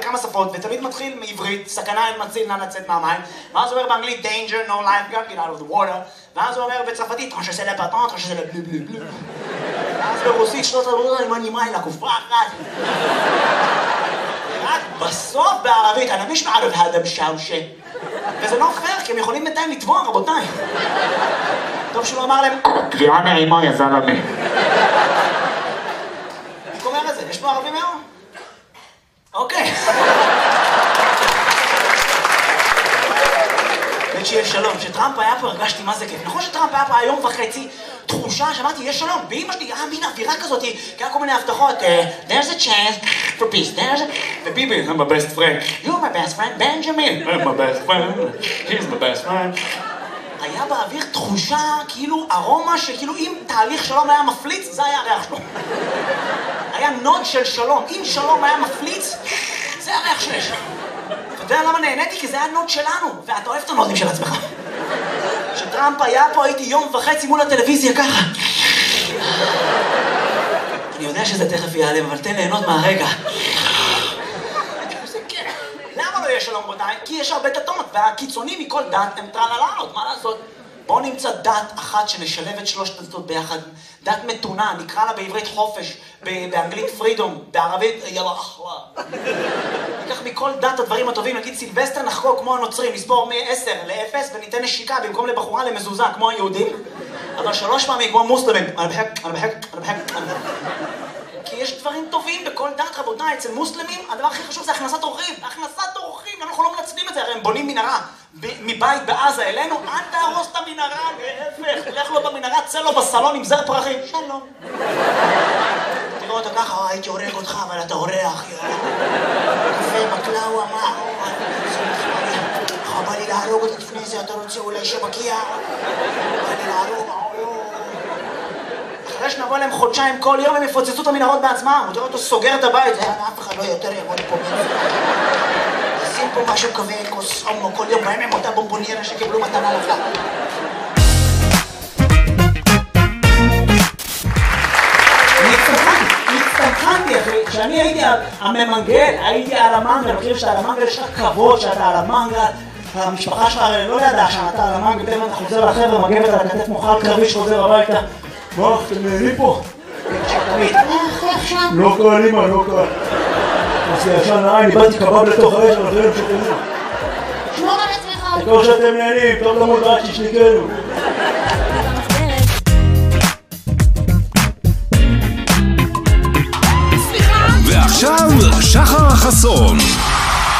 בכמה שפות, ותמיד מתחיל מעברית, סכנה אין מציל, נא לצאת מהמים, ואז הוא אומר באנגלית, danger, no life, get out of the water, ואז הוא אומר בצרפתית, je sais le patent, je sais le blu blu blu. ואז ברוסית, שנות הדברות, אני מנימה אל הכופרה אחת. רק בסוף בערבית, אני מש מערב האדם שאושה. וזה לא פייר, כי הם יכולים בינתיים לתבוע, רבותיי. טוב שהוא אמר להם, קריאה נעימה יא זלמה. איך אומר את זה? יש פה ערבים היום? אוקיי. ושיהיה שלום. כשטראמפ היה פה הרגשתי מה זה כיף. נכון שטראמפ היה פה היום וחצי תחושה שאמרתי, יש שלום. ואמא שלי, מין אווירה כזאת, כי היה כל מיני הבטחות, there's a chance for peace, וביבי, I'm my best friend. You're my best friend, Benjamin. I'm my best friend, he's my best friend. היה באוויר תחושה, כאילו ארומה, שכאילו אם תהליך שלום היה מפליץ, זה היה הריח שלו. היה נוד של שלום. אם שלום היה מפליץ, זה הריח שיש. אתה יודע למה נהניתי? כי זה היה נוד שלנו, ואתה אוהב את הנודים של עצמך. כשטראמפ היה פה, הייתי יום וחצי מול הטלוויזיה ככה. אני יודע שזה תכף ייעלם, אבל תן ליהנות מהרגע. למה לא יש שלום רבותיי? כי יש הרבה דתות, והקיצונים מכל דת הם טרללות, מה לעשות? בואו נמצא דת אחת שנשלב את שלושת הדתות ביחד. דת מתונה, נקרא לה בעברית חופש, באנגלית פרידום, בערבית יאללה אחווה. ניקח מכל דת הדברים הטובים, נגיד סילבסטר נחגוג כמו הנוצרים, נסבור מ-10 ל-0 וניתן נשיקה במקום לבחורה למזוזה כמו היהודים, אבל 3 פעמים כמו מוסלמים. כי יש דברים טובים בכל דת רבותיי, אצל מוסלמים הדבר הכי חשוב זה הכנסת אורחים. הכנסת אורחים, אנחנו לא מנצלים את זה, הרי הם בונים מנהרה מבית בעזה אלינו, אל תהרוס את המנהרה, להפך, לך לו במנהרה, צא לו בסלון עם זר פרחים, שלום. תראו אותו ככה, הייתי הורג אותך, אבל אתה אורח, קפה בקלאווה, מה? בא לי להרוג אותה לפני זה, אתה רוצה אולי שבקיע? בא לי להרוג, אחרי שנבוא להם חודשיים כל יום הם יפוצצו את המנהרות בעצמם, הוא תראה אותו סוגר את הבית, אף אחד לא יותר יבוא לפה מזה. עושים פה משהו כזה, כוס הומו כל יום, בהם הם אותה בומבוניירה שקיבלו מתנה לחג. הצטמחנתי אחי, כשאני הייתי הממנגל, הייתי על המנגל, אני חושב שאתה על המנגל יש לך כבוד שאתה על המנגל, המשפחה שלך לא ידעה שאתה על המנגל, פתאום אתה חוזר לחבר'ה, מגבת על הכתף מוחל קרבי שחוזר הביתה. מה, אתם נהנים פה? לא קל, אמא, לא קל. אז ישן העין, איבדתי קבב לתוך האש, אבל אחרים שתנוע. שמור על עצמך. תקור שאתם נהנים, טוב למות רק ששניקנו. ועכשיו, שחר חסון.